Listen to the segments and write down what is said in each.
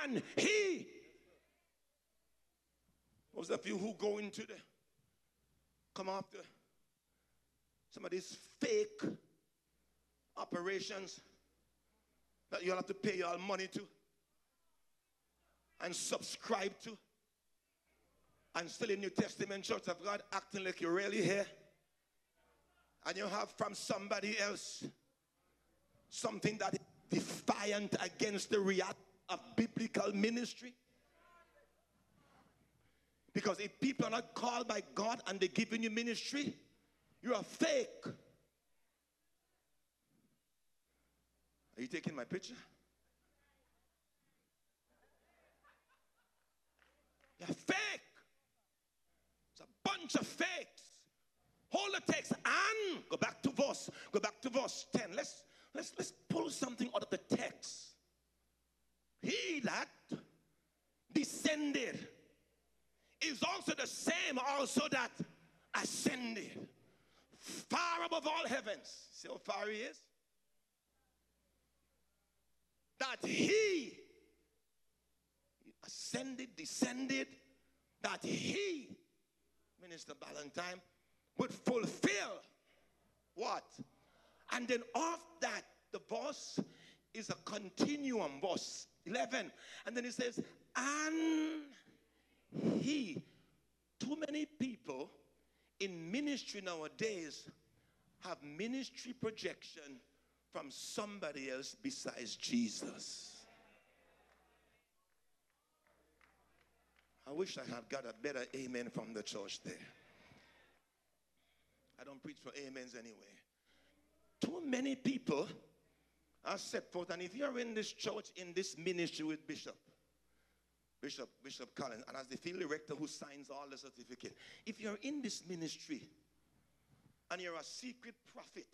and he. Those of you who go into the, come after some of these fake operations that you'll have to pay your money to and subscribe to, and still in New Testament Church of God acting like you're really here, and you have from somebody else something that is defiant against the reality of biblical ministry. Because if people are not called by God and they're giving you ministry, you're a fake. Are you taking my picture? You're fake. It's a bunch of fakes. Hold the text and go back to verse 10. Let's pull something out of the text. He that descended is also the same also that ascended far above all heavens. See how far he is? That he ascended, descended, that he, Minister Ballantyne, would fulfill what? And then off that, the verse is a continuum, verse 11. And then it says, and he. Too many people in ministry nowadays have ministry projection from somebody else besides Jesus. I wish I had got a better amen from the church there. I don't preach for amens anyway. Too many people are set forth, and if you're in this church, in this ministry with Bishop Collins, and as the field director who signs all the certificate, if you're in this ministry and you're a secret prophet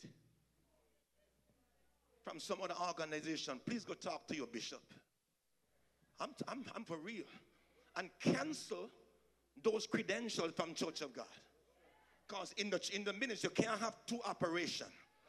from some other organization, please go talk to your bishop. I'm for real. And cancel those credentials from Church of God. Because in the ministry, you can't have two operations.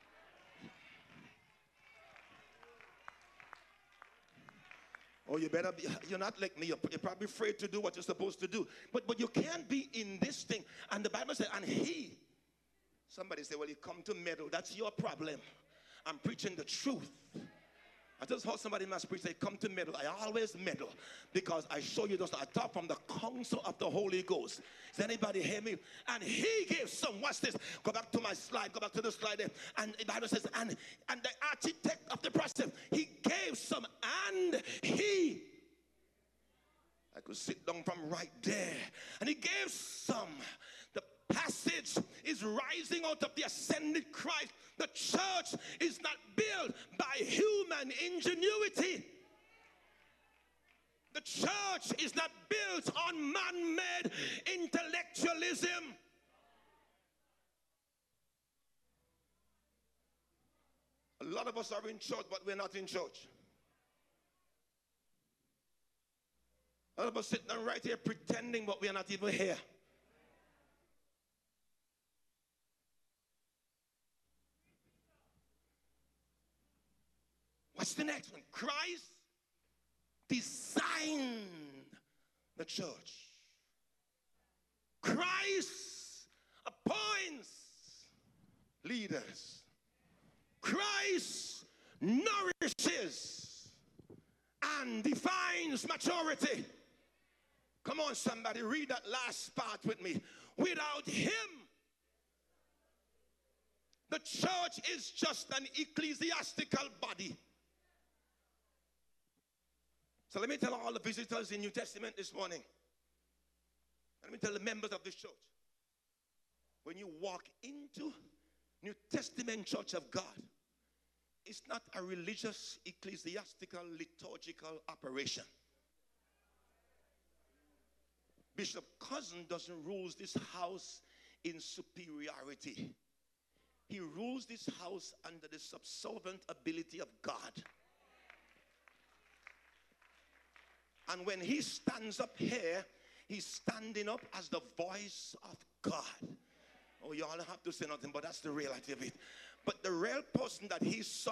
Oh, you better be, you're not like me. You're probably afraid to do what you're supposed to do. But you can't be in this thing. And the Bible says, and he. Somebody say, well, you come to meddle. That's your problem. I'm preaching the truth. I just heard somebody must preach, they come to meddle. I always meddle because I show you those. I talk from the counsel of the Holy Ghost. Does anybody hear me? And he gave some. Watch this. Go back to my slide. Go back to the slide there. And the Bible says, and the architect of the process, he gave some, and he. I could sit down from right there. And he gave some. The passage is rising out of the ascended Christ. The church is not built by human ingenuity. The church is not built on man-made intellectualism. A lot of us are in church, but we're not in church. A lot of us sitting right here pretending, but we're not even here. What's the next one? Christ designed the church. Christ appoints leaders. Christ nourishes and defines maturity. Come on, somebody, read that last part with me. Without him, the church is just an ecclesiastical body. So let me tell all the visitors in New Testament this morning. Let me tell the members of this church. When you walk into New Testament Church of God, it's not a religious, ecclesiastical, liturgical operation. Bishop Cousin doesn't rule this house in superiority. He rules this house under the subservient ability of God. And when he stands up here, he's standing up as the voice of God. Oh, you all don't have to say nothing, but that's the reality of it. But the real person that he's